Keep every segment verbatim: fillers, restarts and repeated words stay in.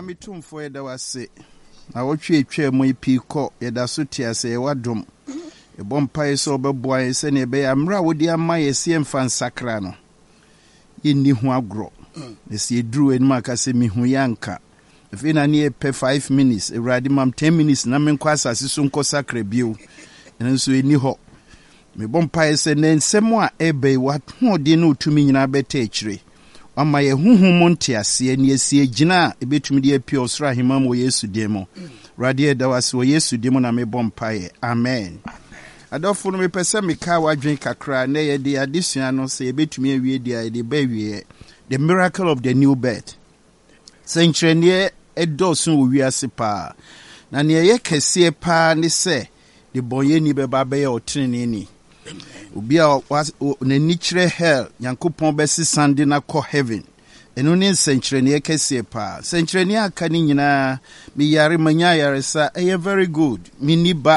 Nyami tumfo yeda wase. Na wotwe etwa mu ipi kɔ yeda so tiase ye wadom. E bompa ye so beboa ye se ne be ya mra wodi ama ye se mfa nsakra no. Ye ni hu agro. Ne se duru enma ka se mi hu yanka. Efe na ne pe five minutes, Ewurade mam ten minutes na men kwa asase so nko sakra bio. Eno so eni ho. Me bompa ye se ne nsemo a ebe wat ho de no tumi nyina beta ekire. Ama ye huhu ntiase ne asie gina ebetumi de apie osra hema mo Yesu demo. Radie da wase wo Yesu demo na me bompae. Amen. Adofo no me pese me ka wadwen kakra na ye de adesua no se ebetumi awie dia de ba wie. The miracle of the new birth. Sentrenie edosun wo wiase pa. Na ne ye kese pa ne se de boye ni beba be ye otrene ni. Obi a n'ani kyerɛ hell Nyankopɔn bɛsi sande na kɔ heaven eno ne nsenkyerɛne kɛse pa senkyerɛne aka ne nyinaa me yare manya yare sa ɛyɛ very good me ni ba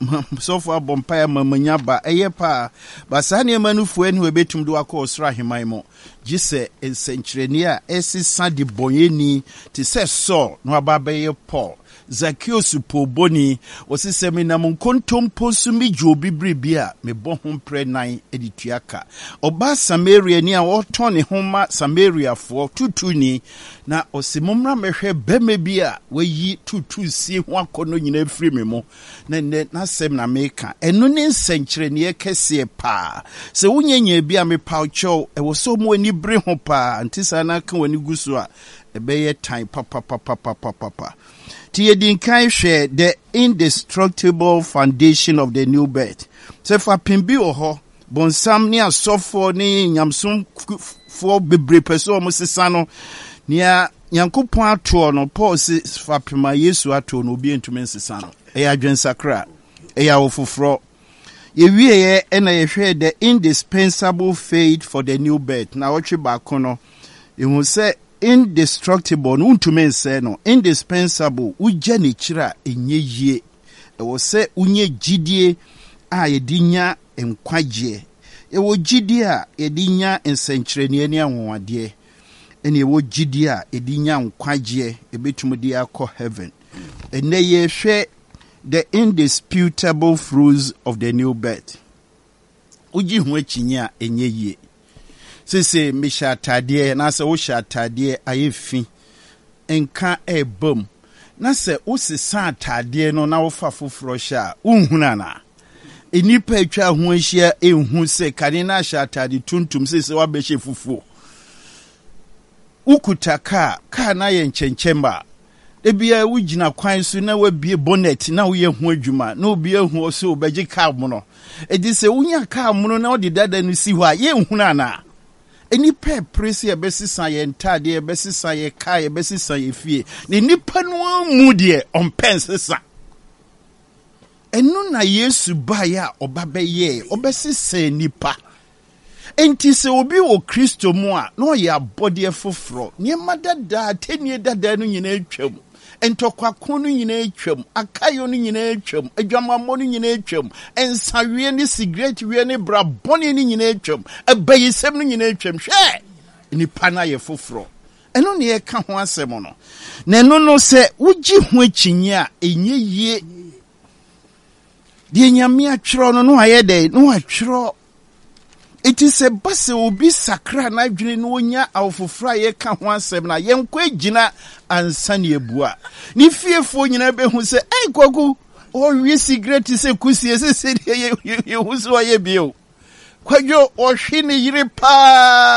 so far bompa ma manya ba ɛyɛ pa ba sa ne manufu ani webetum do akɔ osra heman mo gise nsenkyerɛne a ɛsi sande bonyeni te sɛ Saul no aba bɛyɛ Paul Zacchaeus poboni wasi semi na munkontompo sumi jobi bribia me bon ho pre nan edituaka oba Samaria ni a woton ne homa Samaria fo tutu ni na osimomra mehwe beme bia wayi tutu sie ho akono nyina firi me mo na ne na sem na meka eno ne nsenkyere ne kese pa se wunyenya bia me paucho e wo so mo ani bre ho pa antisa na ka wani gusu a ebeye time papa papa papa papa Tiedinkai share the indestructible foundation of the new birth. Se fa pimbi oho bonsam ni asofo ni nyamson fo bebre peso mo sesa no nia Nyankopon ato no Paul se fa pima Yesu ato no obi entumi sesa no e adwen sakra e ya ofofro ye wieye e na ye hwe the indispensable faith for the new birth na wotwe ba kono e hu se indestructible no untume nse no indispensable uje ne kira enye yie e wo se unye gidie a yedinya enkwagye e wo gidie a yedinya ensenkyerene ani anwonwade ene e wo gidie a yedinya enkwagye ebetumudi akọ heaven ene ye hwe the indisputable fruits of the new birth uji hu achinya enye yie sese misha tadie na se wo sha tadie ayefi enka ebom na se wo sesa tadie no na wo fa foforo sha unhuna na enipa atwa ho ahia enhu se kane na sha tadie tuntum sese wa behye fufuo ukutaka ka na ye nkenchemba ebia wo gina kwan so na wabie bonnet na wo ye ho adwuma na obi ehu so obegye ka mo no edi se wunya ka mo no na odi dada no si ho a ye nhuna na eni pe presi e besisa ye ntade e besisa ye ka ye besisa ye fie ne nipa no mu de ompensesa enu na Yesu ba ya obabeye obesisa nipa enti se obi wo Kristo mu a no ye abode foforo ne madada tenie dada no nyina atwam entokwa no nyina atwam akayo no nyina atwam adwamammo no nyina atwam ensawie ne cigarette wie ne bra bone no nyina atwam abayisem no nyina atwam hwe nipa na ye foforo eno ne ye ka ho asem no na eno no se wugi ho akinyi a enye yie de nyame atwero no no ayede no atwero. It is a bus obi sakra na dwene no onya awfofra ye ka ho asem na ye nkwa gina ansane ebua ni fiefo nyina be hu se ei kwagu o wi cigarette se kusie se se ye ye hu so ye bio kwadwo o hwe ne yire pa